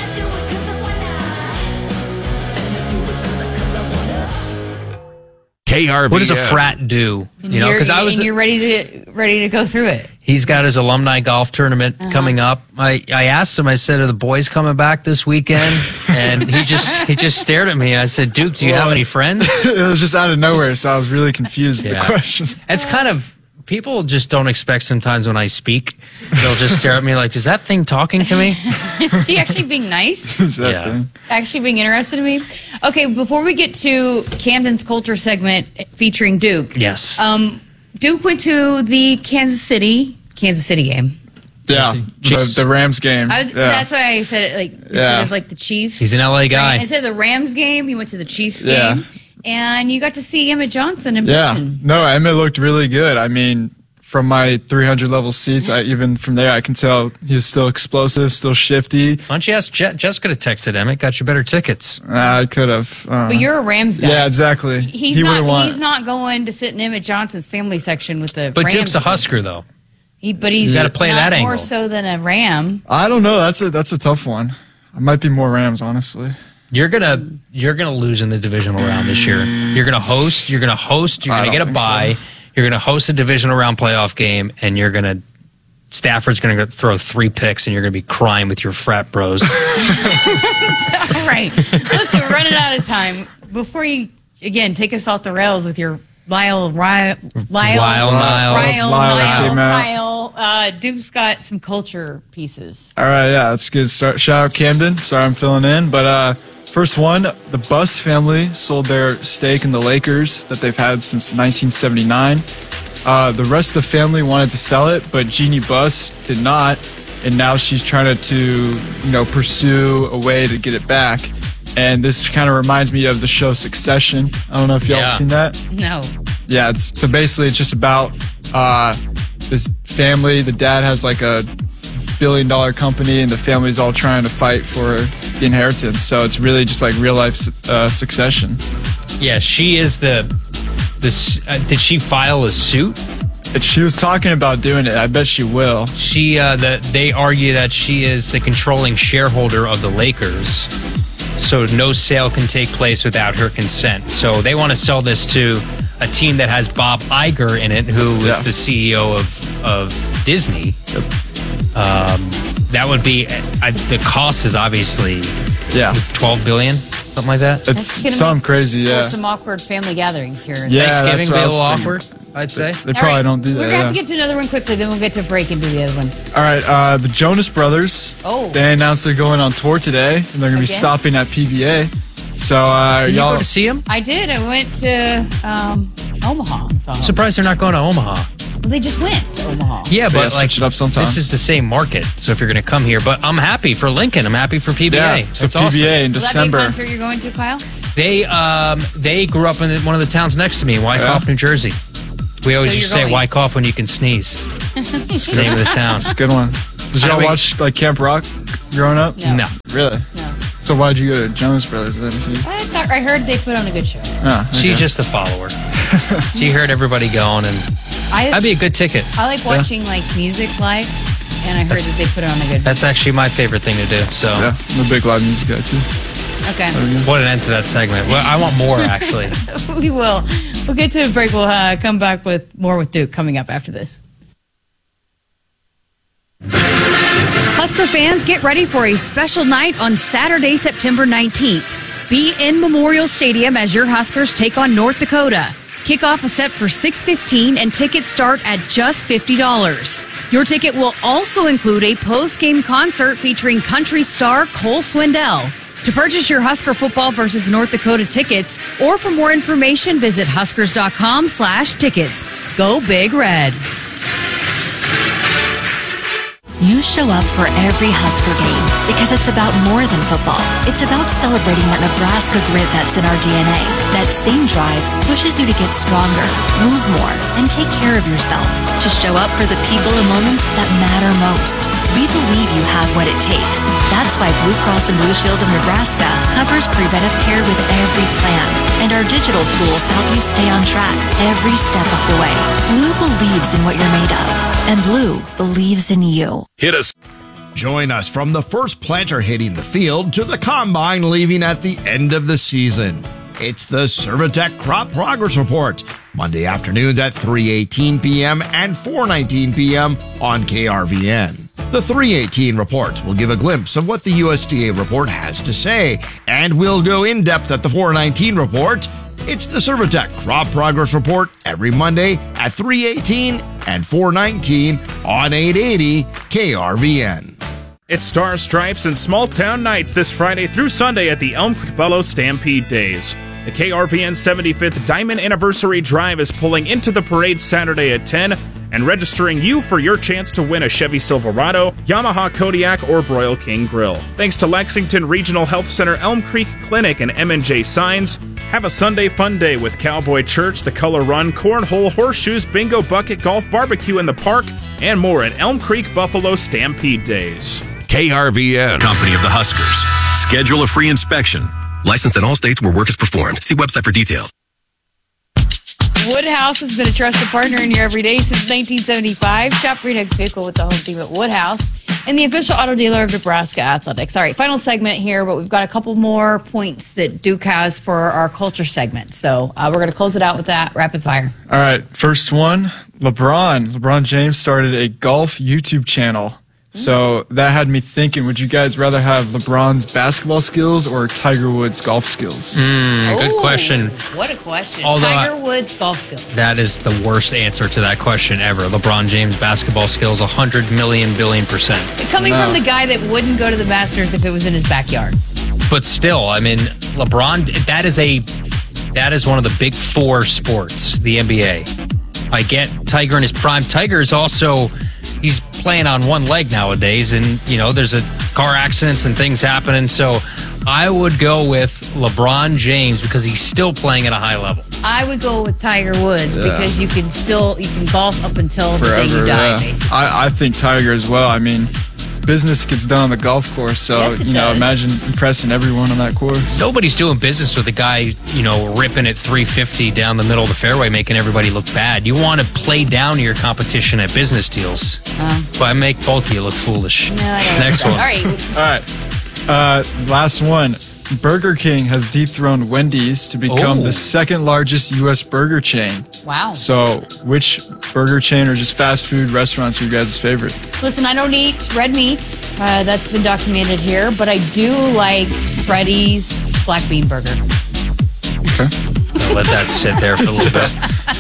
KRVN. What does a frat do? You know, because you're ready to go through it. He's got his alumni golf tournament coming up. I asked him. I said, "Are the boys coming back this weekend?" And he just stared at me. I said, "Duke, do you have any friends?" It was just out of nowhere, so I was really confused with the question. It's kind of. People just don't expect sometimes when I speak. They'll just stare at me like, is that thing talking to me? Is he actually being nice? Is that thing? Actually being interested in me? Okay, before we get to Camden's culture segment featuring Duke. Yes. Duke went to the Kansas City game. Yeah, the Rams game. That's why I said it instead of like the Chiefs. He's an LA guy. Right? Instead of the Rams game, he went to the Chiefs game. And you got to see Emmett Johnson in person. No, Emmett looked really good. I mean, from my 300 level seats, even from there, I can tell he was still explosive, still shifty. Why don't you ask Jessica to text it, Emmett? Got you better tickets. I could have. But you're a Rams guy. Yeah, exactly. He's not going to sit in Emmett Johnson's family section with the But Rams. Duke's a Husker, though. But he's got to play that angle. More so than a Ram. I don't know. That's a tough one. I might be more Rams, honestly. You're gonna lose in the divisional round this year. You're gonna host. You're gonna get a bye. So. You're gonna host a divisional round playoff game, and Stafford's gonna throw 3 picks, and you're gonna be crying with your frat bros. All right, listen, we're running out of time. Before you again take us off the rails with your Lyle. Duke's got some culture pieces. All right, yeah, that's good. Shout out Camden. Sorry I'm filling in, but first one, the Buss family sold their stake in the Lakers that they've had since 1979. The rest of the family wanted to sell it, but Jeannie Buss did not, and now she's trying to pursue a way to get it back. And this kind of reminds me of the show Succession. I don't know if y'all have seen that. No. Yeah, so basically it's just about this family. The dad has like a $1 billion company, and the family's all trying to fight for the inheritance. So it's really just like real life Succession. Yeah, she is did she file a suit? She was talking about doing it. I bet she will. They argue that she is the controlling shareholder of the Lakers. So no sale can take place without her consent. So they want to sell this to a team that has Bob Iger in it, who is the CEO of Disney. Yep. That would be the cost is obviously $12 billion, something like that. It's something crazy. Yeah. Some awkward family gatherings here. Thanksgiving be a little awkward, I'd say. They probably don't do that. We're going to have to get to another one quickly, then we'll get to a break and do the other ones. All right, the Jonas Brothers. They announced they're going on tour today, and they're going to be stopping at PBA. So, Did you go to see them? I did. I went to Omaha. So. Surprised they're not going to Omaha. Well, they just went to Omaha. Yeah, but like switch it up sometimes. This is the same market. So if you're going to come here, but I'm happy for Lincoln. I'm happy for PBA. Yeah, so That's PBA awesome. in December. Will that be a concert you're going to, Kyle? They grew up in one of the towns next to me, in Wyckoff, New Jersey. We always used to say Wyckoff when you can sneeze. It's the name of the town. It's a good one. Did y'all watch like Camp Rock growing up? No. Really? No. So why'd you go to Jonas Brothers then? I heard they put on a good show. Oh, okay. She's just a follower. She heard everybody going, and that'd be a good ticket. I like watching like music live, and I heard that they put on a good. That's actually my favorite thing to do. So yeah, I'm a big live music guy too. Okay. What an end to that segment. Well, I want more actually. We will. We'll get to a break. We'll come back with more with Duke coming up after this. Husker fans, get ready for a special night on Saturday, September 19th. Be in Memorial Stadium as your Huskers take on North Dakota. Kickoff is set for 6:15 and tickets start at just $50. Your ticket will also include a post-game concert featuring country star Cole Swindell. To purchase your Husker football versus North Dakota tickets, or for more information, visit huskers.com/tickets. Go Big Red. You show up for every Husker game because it's about more than football. It's about celebrating that Nebraska grit that's in our DNA. That same drive pushes you to get stronger, move more, and take care of yourself. To show up for the people and moments that matter most. We believe you have what it takes. That's why Blue Cross and Blue Shield of Nebraska covers preventive care with every plan. And our digital tools help you stay on track every step of the way. Blue believes in what you're made of. And Blue believes in you. Hit us. Join us from the first planter hitting the field to the combine leaving at the end of the season. It's the Servitech Crop Progress Report, Monday afternoons at 3:18 p.m. and 4:19 p.m. on KRVN. The 3:18 report will give a glimpse of what the USDA report has to say, and we'll go in depth at the 4:19 report. It's the Servitech Crop Progress Report every Monday at 3:18 and 4:19 on 880 KRVN. It's Stars, Stripes, and Small Town Nights this Friday through Sunday at the Elm Creek Buffalo Stampede Days. The KRVN 75th Diamond Anniversary Drive is pulling into the parade Saturday at 10 and registering you for your chance to win a Chevy Silverado, Yamaha Kodiak, or Broil King Grill. Thanks to Lexington Regional Health Center, Elm Creek Clinic, and M&J Signs. Have a Sunday fun day with Cowboy Church, the Color Run, Cornhole, Horseshoes, Bingo, Bucket Golf, Barbecue in the Park, and more at Elm Creek Buffalo Stampede Days. KRVN, Company of the Huskers. Schedule a free inspection. Licensed in all states where work is performed. See website for details. Woodhouse has been a trusted partner in your everyday since 1975. Shop for your next vehicle with the home team at Woodhouse and the official auto dealer of Nebraska Athletics. All right, final segment here, but we've got a couple more points that Duke has for our culture segment. So we're going to close it out with that rapid fire. All right, first one, LeBron James started a golf YouTube channel. So that had me thinking, would you guys rather have LeBron's basketball skills or Tiger Woods' golf skills? Good question. What a question. Although Tiger Woods' golf skills. That is the worst answer to that question ever. LeBron James' basketball skills, 100 million billion percent. Coming from the guy that wouldn't go to the Masters if it was in his backyard. But still, I mean, LeBron, that is one of the big four sports, the NBA. I get Tiger in his prime. Tiger is also, he's playing on one leg nowadays, and there's a car accidents and things happening. So I would go with LeBron James because he's still playing at a high level. I would go with Tiger Woods because you can golf up until the day you die, basically. I think Tiger as well. I mean, business gets done on the golf course, so Yes, it does. imagine impressing everyone on that course. Nobody's doing business with a guy, ripping at 350 down the middle of the fairway, making everybody look bad. You want to play down your competition at business deals. But I make both of you look foolish. No, I don't. Next one. All right. Last one. Burger King has dethroned Wendy's to become the second largest U.S. burger chain. Wow. So which burger chain or just fast food restaurants are your guys' favorite? Listen, I don't eat red meat. That's been documented here, but I do like Freddy's black bean burger. Okay. I'll let that sit there for a little bit.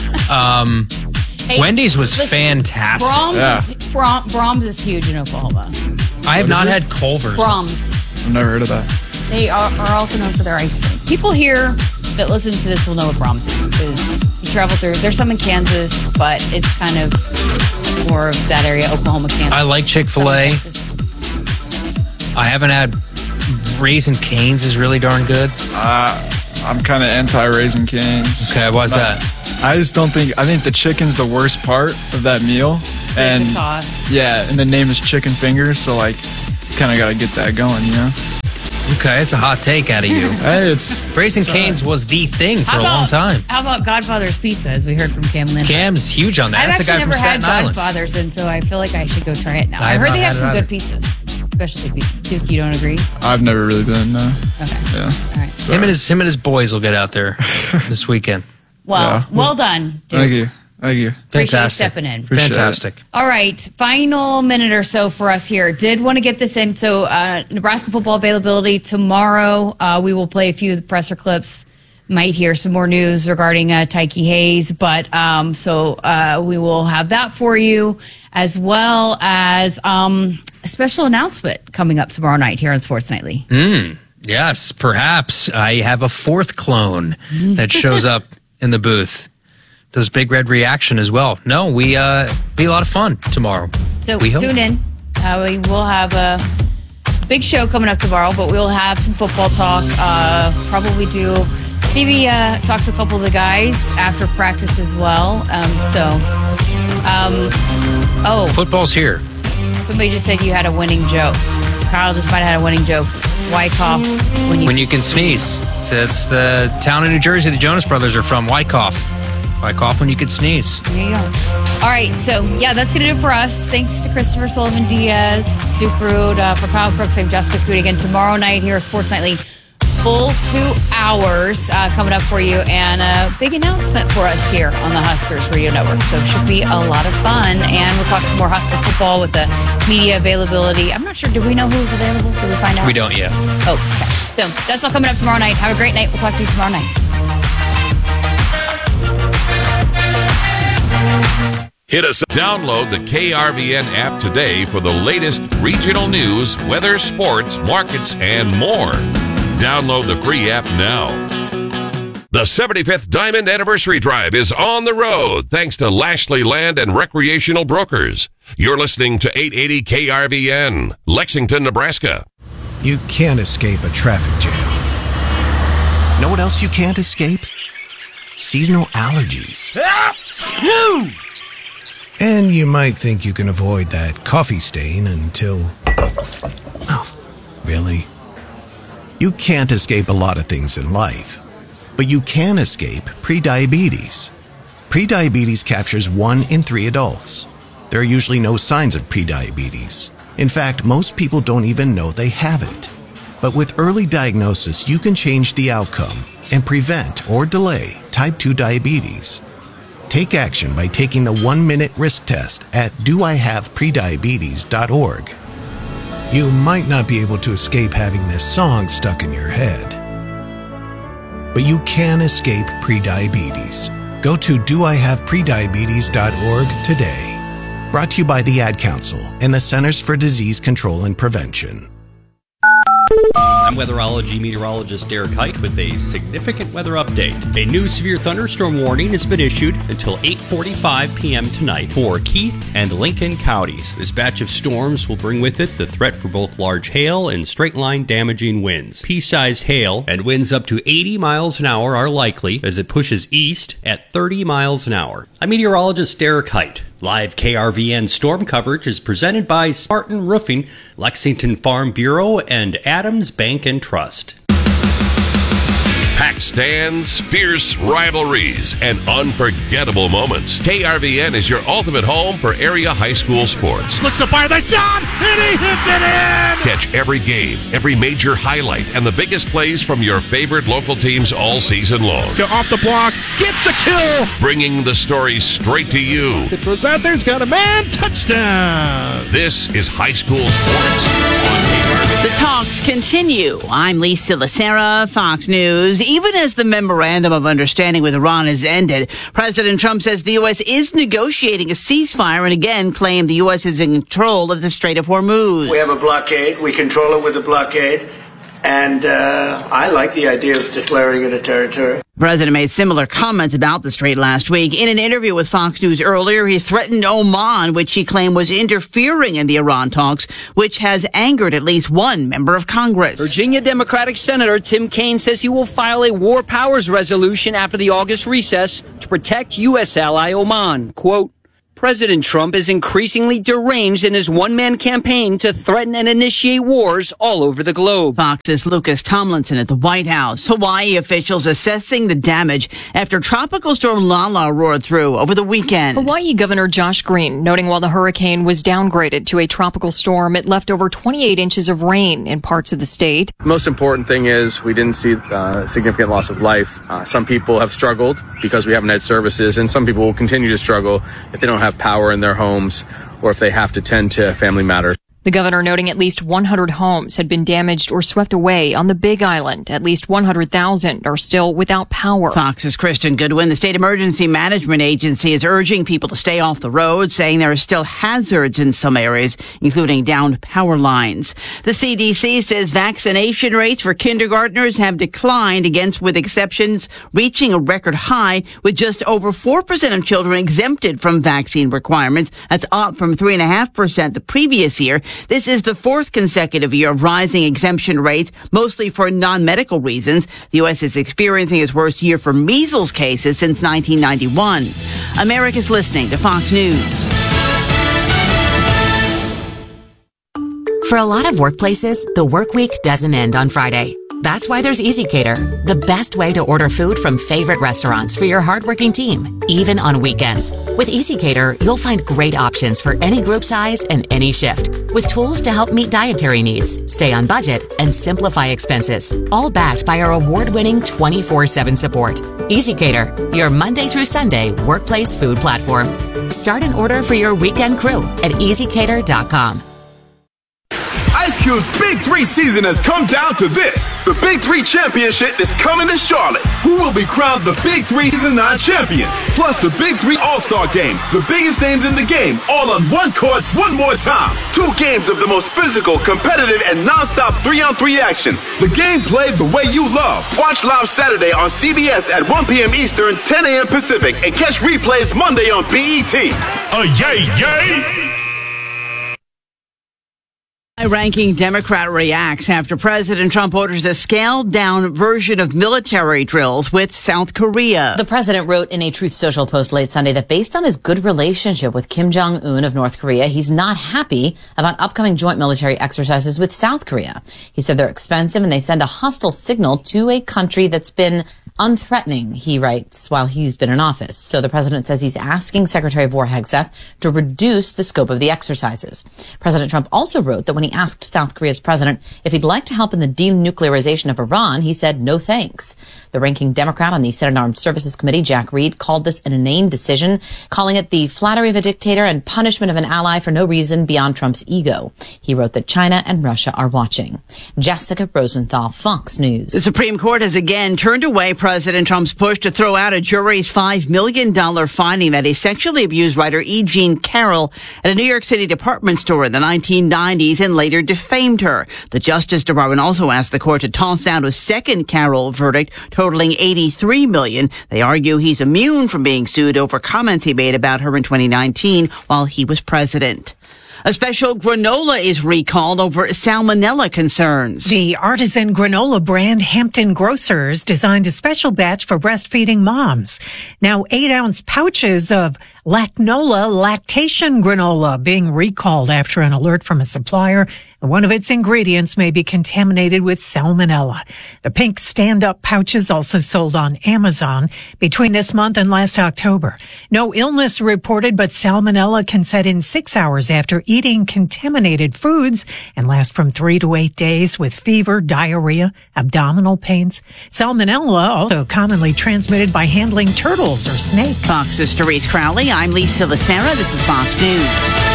Wendy's was fantastic. Brahms is huge in Oklahoma. I have not had Culver's. Brahms. I've never heard of that. They are also known for their ice cream. People here that listen to this will know what Brahms is. travel through. There's some in Kansas, but it's kind of more of that area, Oklahoma, Kansas. I like Chick-fil-A. I haven't had Raising Cane's is really darn good. I'm kind of anti-Raising Cane's. Okay, why's that? I just don't think. I think the chicken's the worst part of that meal. And the sauce. Yeah, and the name is Chicken Fingers, so like, you kind of got to get that going, you know? Okay, it's a hot take out of you. Hey, it's Raising Cane's was the thing for a long time. How about Godfather's Pizza, as we heard from Cam Lynn? Cam's huge on that. I've That's a guy from actually Staten never had Island. Godfather's, and so I feel like I should go try it now. I I have heard not they have had some it good pizzas, especially Duke. You don't agree? I've never really been. No. Okay. Yeah. All right. Him and his boys will get out there this weekend. Well, well done, Duke. Thank you. Thank you. Appreciate you stepping in. Fantastic. All right, final minute or so for us here. Did want to get this in. So Nebraska football availability tomorrow. We will play a few of the presser clips. Might hear some more news regarding Tyke Hayes, but we will have that for you, as well as a special announcement coming up tomorrow night here on Sports Nightly. Yes, perhaps I have a fourth clone that shows up in the booth. Does Big Red Reaction as well. No, we be a lot of fun tomorrow. So tune in. We will have a big show coming up tomorrow, but we'll have some football talk. Probably maybe talk to a couple of the guys after practice as well. Football's here. Somebody just said you had a winning joke. Kyle just might have had a winning joke. Wyckoff when you can sneeze. It's the town in New Jersey the Jonas Brothers are from. Wyckoff. Wyckoff when you could sneeze. There you go. All right, so yeah, that's going to do it for us. Thanks to Christopher Sullivan Diaz, Duke Rude, for Kyle Crooks. I'm Jessica Coote. Again, tomorrow night here at Sports Nightly, full 2 hours coming up for you, and a big announcement for us here on the Huskers Radio Network. So it should be a lot of fun, and we'll talk some more Husker football with the media availability. I'm not sure. Do we know who's available? Did we find out? We don't yet. Oh, okay. So that's all coming up tomorrow night. Have a great night. We'll talk to you tomorrow night. Hit us. Download the KRVN app today for the latest regional news, weather, sports, markets, and more. Download the free app now. The 75th Diamond Anniversary Drive is on the road thanks to Lashley Land and Recreational Brokers. You're listening to 880 KRVN, Lexington, Nebraska. You can't escape a traffic jam. Know what else you can't escape? Seasonal allergies. And you might think you can avoid that coffee stain until... Oh, really? You can't escape a lot of things in life, but you can escape prediabetes. Prediabetes captures 1 in 3 adults. There are usually no signs of prediabetes. In fact, most people don't even know they have it. But with early diagnosis, you can change the outcome and prevent or delay type 2 diabetes. Take action by taking the 1-minute risk test at doihaveprediabetes.org. You might not be able to escape having this song stuck in your head, but you can escape prediabetes. Go to doihaveprediabetes.org today. Brought to you by the Ad Council and the Centers for Disease Control and Prevention. I'm weatherology meteorologist Derek Height with a significant weather update. A new severe thunderstorm warning has been issued until 8:45 p.m. tonight for Keith and Lincoln counties. This batch of storms will bring with it the threat for both large hail and straight-line damaging winds. Pea-sized hail and winds up to 80 miles an hour are likely as it pushes east at 30 miles an hour. I'm meteorologist Derek Height. Live KRVN storm coverage is presented by Spartan Roofing, Lexington Farm Bureau, and Adams Bank and Trust. Packed stands, fierce rivalries, and unforgettable moments. KRVN is your ultimate home for area high school sports. Looks to fire the shot, and he hits it in! Catch every game, every major highlight, and the biggest plays from your favorite local teams all season long. Go off the block, gets the kill! Bringing the story straight to you. It was out there, he's got a man, touchdown! This is high school sports on KRVN. The talks continue. I'm Lisa Lacera, Fox News. Even as the memorandum of understanding with Iran has ended, President Trump says the U.S. is negotiating a ceasefire and again claimed the U.S. is in control of the Strait of Hormuz. We have a blockade. We control it with a blockade. And I like the idea of declaring it a territory. The president made similar comments about the strait last week. In an interview with Fox News earlier, he threatened Oman, which he claimed was interfering in the Iran talks, which has angered at least one member of Congress. Virginia Democratic Senator Tim Kaine says he will file a war powers resolution after the August recess to protect U.S. ally Oman. Quote, President Trump is increasingly deranged in his one-man campaign to threaten and initiate wars all over the globe. Fox's Lucas Tomlinson at the White House. Hawaii officials assessing the damage after Tropical Storm Lala roared through over the weekend. Hawaii Governor Josh Green noting while the hurricane was downgraded to a tropical storm, it left over 28 inches of rain in parts of the state. Most important thing is we didn't see significant loss of life. Some people have struggled because we haven't had services, and some people will continue to struggle if they don't have power in their homes or if they have to tend to family matters. The governor noting at least 100 homes had been damaged or swept away on the Big Island. At least 100,000 are still without power. Fox's Kristen Goodwin. The State Emergency Management Agency is urging people to stay off the road, saying there are still hazards in some areas, including downed power lines. The CDC says vaccination rates for kindergartners have declined, with exceptions reaching a record high, with just over 4% of children exempted from vaccine requirements. That's up from 3.5% the previous year. This is the fourth consecutive year of rising exemption rates, mostly for non-medical reasons. The U.S. is experiencing its worst year for measles cases since 1991. America's listening to Fox News. For a lot of workplaces, the work week doesn't end on Friday. That's why there's EasyCater, the best way to order food from favorite restaurants for your hardworking team, even on weekends. With EasyCater, you'll find great options for any group size and any shift, with tools to help meet dietary needs, stay on budget, and simplify expenses, all backed by our award-winning 24/7 support. EasyCater, your Monday through Sunday workplace food platform. Start an order for your weekend crew at easycater.com. Ice Cube's Big 3 season has come down to this. The Big 3 Championship is coming to Charlotte. Who will be crowned the Big 3 Season 9 champion? Plus the Big 3 All-Star Game. The biggest names in the game, all on one court, one more time. 2 games of the most physical, competitive, and non-stop 3-on-3 action. The game played the way you love. Watch live Saturday on CBS at 1 p.m. Eastern, 10 a.m. Pacific, and catch replays Monday on BET. Yay, yay! High-ranking Democrat reacts after President Trump orders a scaled-down version of military drills with South Korea. The president wrote in a Truth Social post late Sunday that based on his good relationship with Kim Jong-un of North Korea, he's not happy about upcoming joint military exercises with South Korea. He said they're expensive and they send a hostile signal to a country that's been unthreatening, he writes, while he's been in office. So the president says he's asking Secretary of War Hegseth to reduce the scope of the exercises. President Trump also wrote that when he asked South Korea's president if he'd like to help in the denuclearization of Iran, he said no thanks. The ranking Democrat on the Senate Armed Services Committee, Jack Reed, called this an inane decision, calling it the flattery of a dictator and punishment of an ally for no reason beyond Trump's ego. He wrote that China and Russia are watching. Jessica Rosenthal, Fox News. The Supreme Court has again turned away President Trump's push to throw out a jury's $5 million finding that he sexually abused writer E. Jean Carroll at a New York City department store in the 1990s and later defamed her. The Justice Department also asked the court to toss out a second Carroll verdict totaling $83 million. They argue he's immune from being sued over comments he made about her in 2019 while he was president. A special granola is recalled over salmonella concerns. The artisan granola brand Hampton Grocers designed a special batch for breastfeeding moms. Now 8-ounce pouches of Lacnola lactation granola being recalled after an alert from a supplier. One of its ingredients may be contaminated with salmonella. The pink stand-up pouches also sold on Amazon between this month and last October. No illness reported, but salmonella can set in 6 hours after eating contaminated foods and last from 3 to 8 days with fever, diarrhea, abdominal pains. Salmonella also commonly transmitted by handling turtles or snakes. Fox's Therese Crowley. I'm Lisa Lacera. This is Fox News.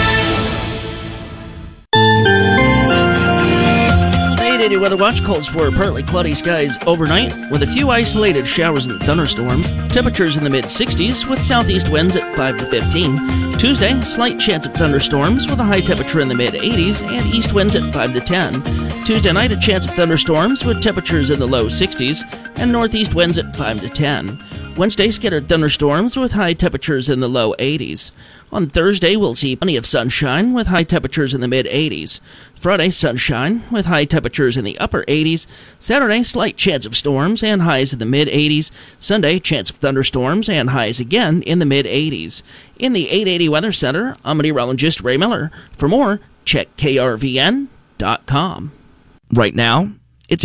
Daily Weather Watch calls for partly cloudy skies overnight with a few isolated showers and thunderstorms. Temperatures in the mid-60s with southeast winds at 5 to 15. Tuesday, slight chance of thunderstorms with a high temperature in the mid-80s and east winds at 5 to 10. Tuesday night, a chance of thunderstorms with temperatures in the low 60s. and northeast winds at 5 to 10. Wednesday, scattered thunderstorms with high temperatures in the low 80s. On Thursday, we'll see plenty of sunshine with high temperatures in the mid-80s. Friday, sunshine with high temperatures in the upper 80s. Saturday, slight chance of storms and highs in the mid-80s. Sunday, chance of thunderstorms and highs again in the mid-80s. In the 880 Weather Center, I'm meteorologist Ray Miller. For more, check krvn.com. Right now,